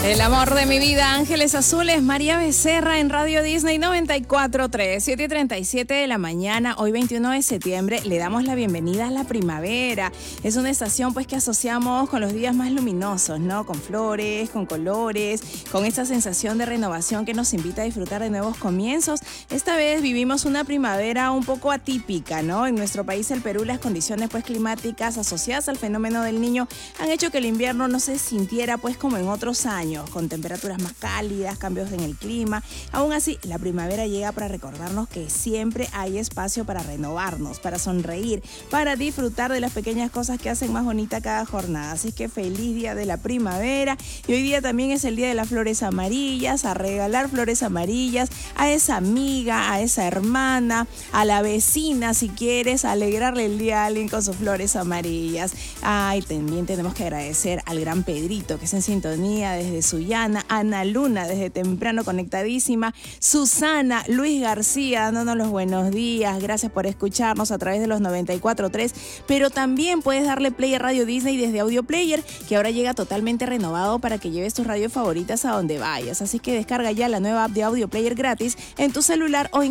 El amor de mi vida, Ángeles Azules, María Becerra en Radio Disney 94.3, 7:37 de la mañana. Hoy 21 de septiembre le damos la bienvenida a la primavera. Es una estación pues que asociamos con los días más luminosos, ¿no? Con flores, con colores, con esta sensación de renovación que nos invita a disfrutar de nuevos comienzos. Esta vez vivimos una primavera un poco atípica, ¿no? En nuestro país, el Perú, las condiciones pues climáticas asociadas al fenómeno del Niño han hecho que el invierno no se sintiera pues como en otros años, con temperaturas más cálidas, cambios en el clima. Aún así, la primavera llega para recordarnos que siempre hay espacio para renovarnos, para sonreír, para disfrutar de las pequeñas cosas que hacen más bonita cada jornada. Así que feliz día de la primavera. Y hoy día también es el día de las flores amarillas, a regalar flores amarillas a esa amiga, a esa hermana, a la vecina, si quieres, alegrarle el día a alguien con sus flores amarillas. Ay, también tenemos que agradecer al gran Pedrito, que es en sintonía desde Sullana, Ana Luna desde temprano conectadísima, Susana, Luis García dándonos los buenos días, gracias por escucharnos a través de los 94.3, pero también puedes darle play a Radio Disney desde Audio Player, que ahora llega totalmente renovado para que lleves tus radios favoritas a donde vayas, así que descarga ya la nueva app de Audio Player gratis en tu celular o